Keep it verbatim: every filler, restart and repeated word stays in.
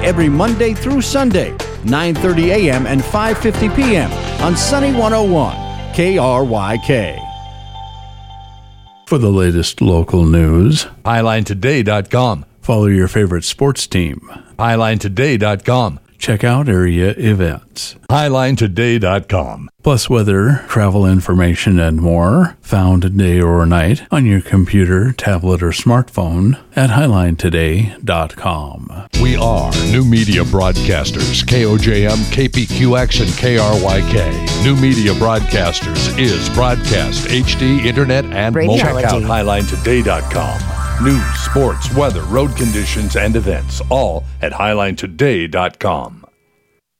every Monday through Sunday, nine thirty a.m. and five fifty p.m. on Sunny one oh one, K R Y K. For the latest local news, highline today dot com. Follow your favorite sports team, highline today dot com. Check out area events, highline today dot com. Plus weather, travel information, and more, found day or night on your computer, tablet, or smartphone at highline today dot com. We are New Media Broadcasters, K O J M, K P Q X, and K R Y K. New Media Broadcasters is broadcast, H D, internet, and mobile. Check out highline today dot com. News, sports, weather, road conditions, and events, all at highline today dot com.